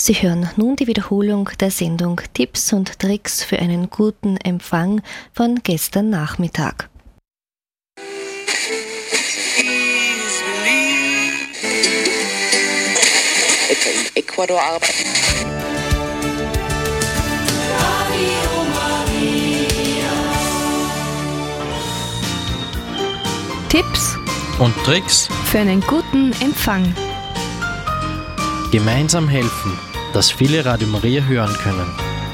Sie hören nun die Wiederholung der Sendung Tipps und Tricks für einen guten Empfang von gestern Nachmittag. Ecuador arbeiten. Tipps und Tricks für einen guten Empfang. Gemeinsam helfen, dass viele Radio Maria hören können.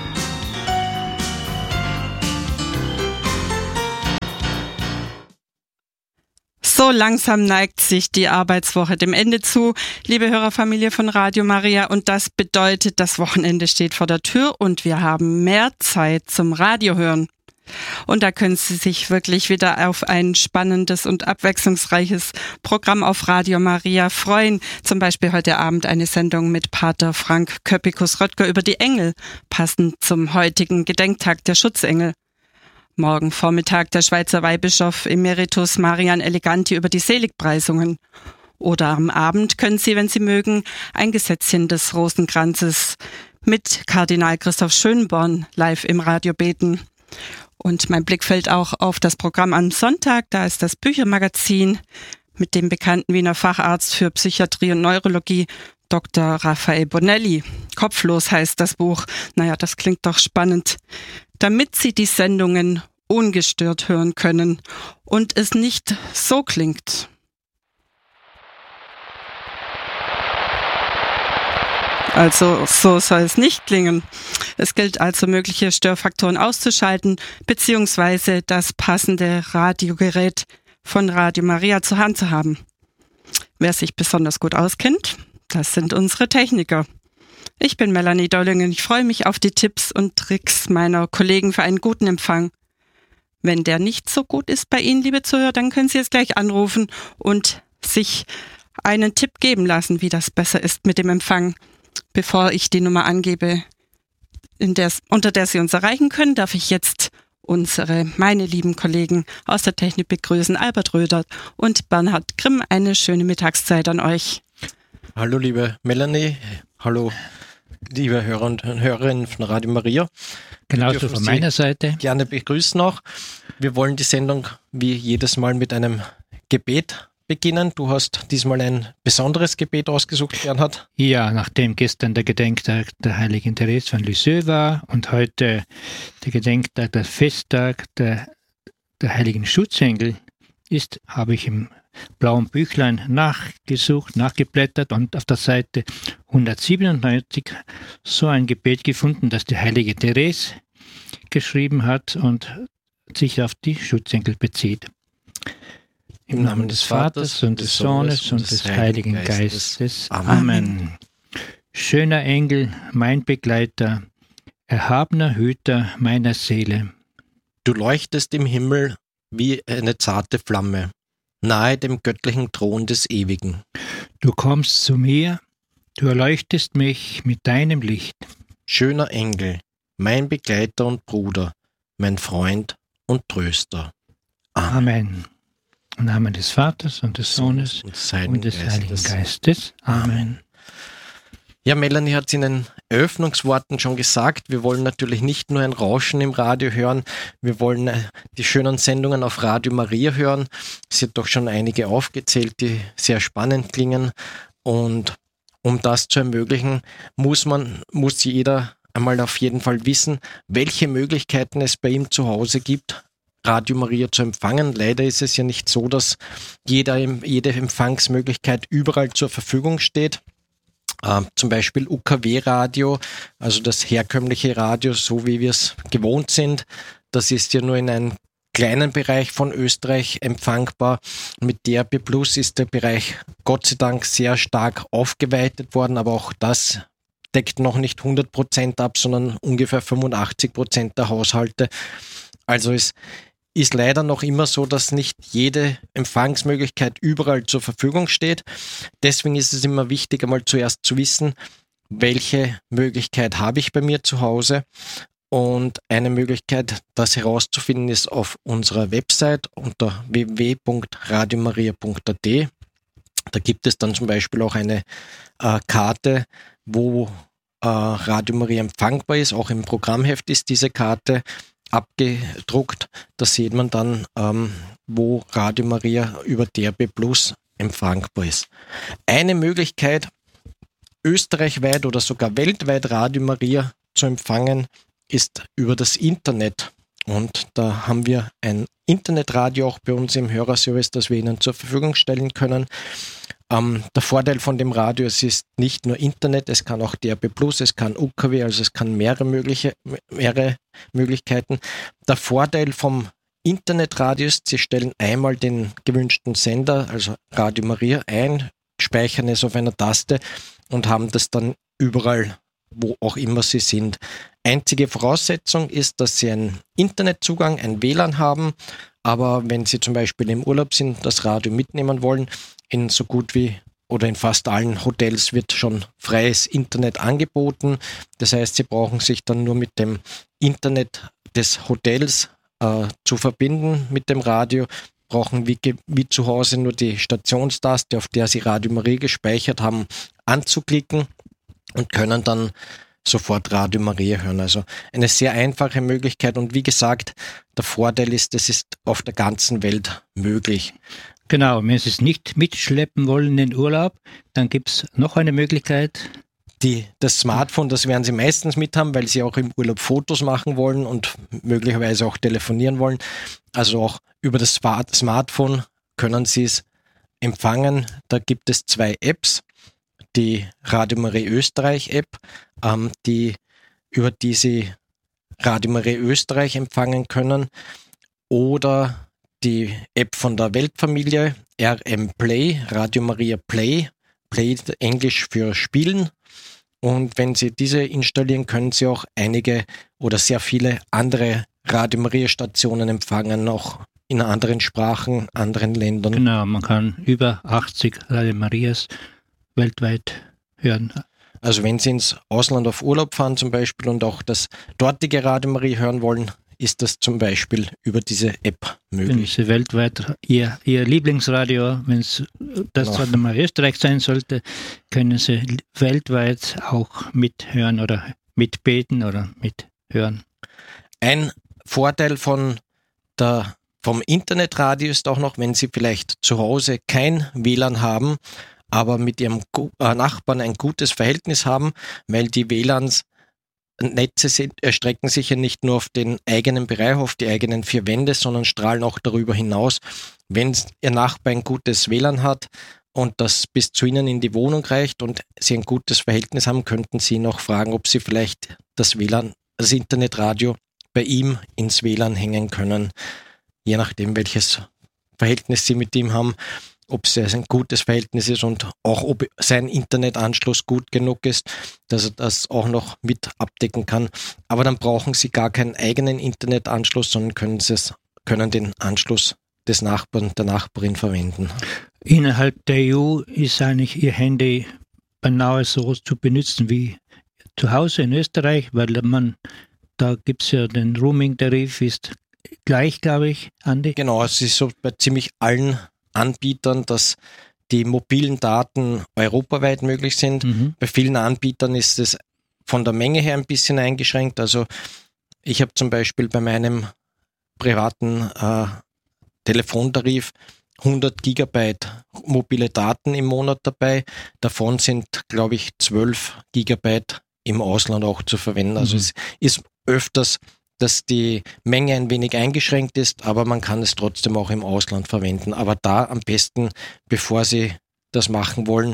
So langsam neigt sich die Arbeitswoche dem Ende zu, liebe Hörerfamilie von Radio Maria, und das bedeutet, das Wochenende steht vor der Tür und wir haben mehr Zeit zum Radio hören. Und da können Sie sich wirklich wieder auf ein spannendes und abwechslungsreiches Programm auf Radio Maria freuen. Zum Beispiel heute Abend eine Sendung mit Pater Frank Köppikus-Röttger über die Engel, passend zum heutigen Gedenktag der Schutzengel. Morgen Vormittag der Schweizer Weihbischof Emeritus Marian Eleganti über die Seligpreisungen. Oder am Abend können Sie, wenn Sie mögen, ein Gesetzchen des Rosenkranzes mit Kardinal Christoph Schönborn live im Radio beten. Und mein Blick fällt auch auf das Programm am Sonntag. Da ist das Büchermagazin mit dem bekannten Wiener Facharzt für Psychiatrie und Neurologie, Dr. Raphael Bonelli. Kopflos heißt das Buch. Naja, das klingt doch spannend. Damit Sie die Sendungen ungestört hören können und es nicht so klingt. Also so soll es nicht klingen. Es gilt also, mögliche Störfaktoren auszuschalten bzw. das passende Radiogerät von Radio Maria zur Hand zu haben. Wer sich besonders gut auskennt, das sind unsere Techniker. Ich bin Melanie Dolling und ich freue mich auf die Tipps und Tricks meiner Kollegen für einen guten Empfang. Wenn der nicht so gut ist bei Ihnen, liebe Zuhörer, dann können Sie jetzt gleich anrufen und sich einen Tipp geben lassen, wie das besser ist mit dem Empfang. Bevor ich die Nummer angebe, unter der Sie uns erreichen können, darf ich jetzt meine lieben Kollegen aus der Technik begrüßen, Albert Röder und Bernhard Grimm. Eine schöne Mittagszeit an euch. Hallo liebe Melanie, hallo liebe Hörer und Hörerinnen von Radio Maria. Genauso von meiner Seite. Gerne begrüßen auch. Wir wollen die Sendung wie jedes Mal mit einem Gebet beginnen. Du hast diesmal ein besonderes Gebet ausgesucht, Bernhard. Ja, nachdem gestern der Gedenktag der heiligen Therese von Lisieux war und heute der Gedenktag, der Festtag der heiligen Schutzengel ist, habe ich im blauen Büchlein nachgeblättert und auf der Seite 197 so ein Gebet gefunden, das die heilige Therese geschrieben hat und sich auf die Schutzengel bezieht. Im Namen des Vaters und des Sohnes und des Heiligen Geistes. Amen. Schöner Engel, mein Begleiter, erhabener Hüter meiner Seele. Du leuchtest im Himmel wie eine zarte Flamme, nahe dem göttlichen Thron des Ewigen. Du kommst zu mir, du erleuchtest mich mit deinem Licht. Schöner Engel, mein Begleiter und Bruder, mein Freund und Tröster. Amen. Im Namen des Vaters und des Sohnes und des Heiligen Geistes. Amen. Ja, Melanie hat es in den Eröffnungsworten schon gesagt, wir wollen natürlich nicht nur ein Rauschen im Radio hören, wir wollen die schönen Sendungen auf Radio Maria hören. Es sind doch schon einige aufgezählt, die sehr spannend klingen, und um das zu ermöglichen, muss jeder einmal auf jeden Fall wissen, welche Möglichkeiten es bei ihm zu Hause gibt, Radio Maria zu empfangen. Leider ist es ja nicht so, dass jede Empfangsmöglichkeit überall zur Verfügung steht. Zum Beispiel UKW-Radio, also das herkömmliche Radio, so wie wir es gewohnt sind. Das ist ja nur in einem kleinen Bereich von Österreich empfangbar. Mit DAB+ ist der Bereich Gott sei Dank sehr stark aufgeweitet worden, aber auch das deckt noch nicht 100% ab, sondern ungefähr 85% der Haushalte. Also es ist leider noch immer so, dass nicht jede Empfangsmöglichkeit überall zur Verfügung steht. Deswegen ist es immer wichtig, einmal zuerst zu wissen, welche Möglichkeit habe ich bei mir zu Hause. Und eine Möglichkeit, das herauszufinden, ist auf unserer Website unter www.radiomaria.at. Da gibt es dann zum Beispiel auch eine Karte, wo Radio Maria empfangbar ist. Auch im Programmheft ist diese Karte abgedruckt. Da sieht man dann, wo Radio Maria über DAB+ empfangbar ist. Eine Möglichkeit, österreichweit oder sogar weltweit Radio Maria zu empfangen, ist über das Internet. Und da haben wir ein Internetradio auch bei uns im Hörerservice, das wir Ihnen zur Verfügung stellen können. Der Vorteil von dem Radio, es ist nicht nur Internet, es kann auch DAB+, es kann UKW, also es kann mehrere Möglichkeiten. Der Vorteil vom Internetradio ist, Sie stellen einmal den gewünschten Sender, also Radio Maria, ein, speichern es auf einer Taste und haben das dann überall, wo auch immer Sie sind. Einzige Voraussetzung ist, dass Sie einen Internetzugang, ein WLAN haben, aber wenn Sie zum Beispiel im Urlaub sind, das Radio mitnehmen wollen, in so gut wie oder in fast allen Hotels wird schon freies Internet angeboten. Das heißt, Sie brauchen sich dann nur mit dem Internet des Hotels zu verbinden mit dem Radio, brauchen wie zu Hause nur die Stationstaste, auf der Sie Radio Maria gespeichert haben, anzuklicken und können dann sofort Radio Maria hören. Also eine sehr einfache Möglichkeit und wie gesagt, der Vorteil ist, es ist auf der ganzen Welt möglich. Genau, wenn Sie es nicht mitschleppen wollen in den Urlaub, dann gibt es noch eine Möglichkeit. Das Smartphone, das werden Sie meistens mit haben, weil Sie auch im Urlaub Fotos machen wollen und möglicherweise auch telefonieren wollen. Also auch über das Smartphone können Sie es empfangen. Da gibt es 2 Apps. Die Radio Maria Österreich App, über die Sie Radio Maria Österreich empfangen können, oder die App von der Weltfamilie, RM Play, Radio Maria Play, Play Englisch für Spielen. Und wenn Sie diese installieren, können Sie auch einige oder sehr viele andere Radio Maria Stationen empfangen, auch in anderen Sprachen, anderen Ländern. Genau, man kann über 80 Radio Marias weltweit hören. Also wenn Sie ins Ausland auf Urlaub fahren zum Beispiel und auch das dortige Radio Maria hören wollen, ist das zum Beispiel über diese App möglich. Wenn Sie weltweit Ihr Lieblingsradio, wenn es das Radio Maria Österreich sein sollte, können Sie weltweit auch mithören oder mitbeten oder mithören. Ein Vorteil vom Internetradio ist auch noch, wenn Sie vielleicht zu Hause kein WLAN haben, aber mit Ihrem Nachbarn ein gutes Verhältnis haben, weil die WLAN-Netze erstrecken sich ja nicht nur auf den eigenen Bereich, auf die eigenen 4 Wände, sondern strahlen auch darüber hinaus. Wenn Ihr Nachbar ein gutes WLAN hat und das bis zu Ihnen in die Wohnung reicht und Sie ein gutes Verhältnis haben, könnten Sie noch fragen, ob Sie vielleicht das Internetradio bei ihm ins WLAN hängen können, je nachdem, welches Verhältnis Sie mit ihm haben, ob es ein gutes Verhältnis ist und auch ob sein Internetanschluss gut genug ist, dass er das auch noch mit abdecken kann. Aber dann brauchen Sie gar keinen eigenen Internetanschluss, sondern können den Anschluss des Nachbarn, der Nachbarin verwenden. Innerhalb der EU ist eigentlich Ihr Handy beinahe so zu benutzen wie zu Hause in Österreich, weil da gibt es ja den Roaming-Tarif, ist gleich, glaube ich, Andi. Genau, es ist so bei ziemlich allen Anbietern, dass die mobilen Daten europaweit möglich sind. Bei vielen Anbietern ist es von der Menge her ein bisschen eingeschränkt. Also ich habe zum Beispiel bei meinem privaten Telefontarif 100 Gigabyte mobile Daten im Monat dabei. Davon sind, glaube ich, 12 Gigabyte im Ausland auch zu verwenden. Also es ist öfters, dass die Menge ein wenig eingeschränkt ist, aber man kann es trotzdem auch im Ausland verwenden. Aber da am besten, bevor Sie das machen wollen,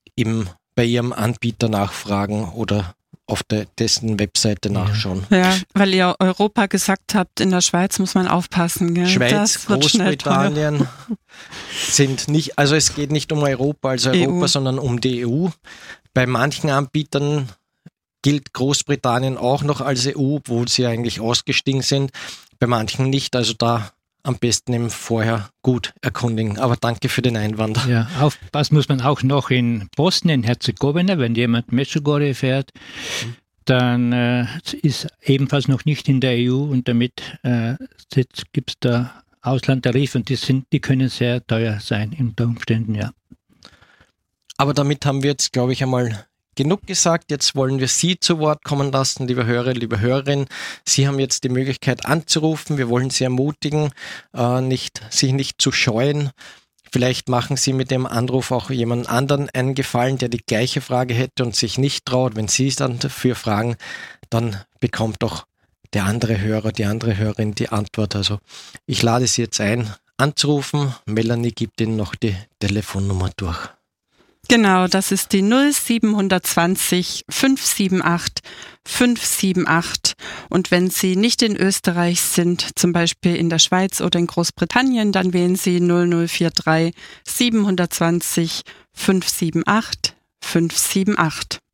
bei Ihrem Anbieter nachfragen oder auf dessen Webseite nachschauen. Ja, weil ihr Europa gesagt habt, in der Schweiz muss man aufpassen. Gell? Schweiz, Großbritannien sind nicht, also es geht nicht um Europa als Europa, sondern um die EU. Bei manchen Anbietern gilt Großbritannien auch noch als EU, obwohl sie eigentlich ausgestiegen sind. Bei manchen nicht, also da am besten eben vorher gut erkundigen. Aber danke für den Einwand. Ja, aufpassen muss man auch noch in Bosnien-Herzegowina, wenn jemand Medjugorje fährt, dann ist ebenfalls noch nicht in der EU und damit gibt es da Auslandtarife und die können sehr teuer sein unter Umständen, ja. Aber damit haben wir jetzt, glaube ich, einmal genug gesagt. Jetzt wollen wir Sie zu Wort kommen lassen, liebe Hörer, liebe Hörerinnen. Sie haben jetzt die Möglichkeit anzurufen. Wir wollen Sie ermutigen, sich nicht zu scheuen. Vielleicht machen Sie mit dem Anruf auch jemand anderen einen Gefallen, der die gleiche Frage hätte und sich nicht traut. Wenn Sie es dann dafür fragen, dann bekommt doch der andere Hörer, die andere Hörerin die Antwort. Also ich lade Sie jetzt ein, anzurufen. Melanie gibt Ihnen noch die Telefonnummer durch. Genau, das ist die 0720 578 578. Und wenn Sie nicht in Österreich sind, zum Beispiel in der Schweiz oder in Großbritannien, dann wählen Sie 0043 720 578 578.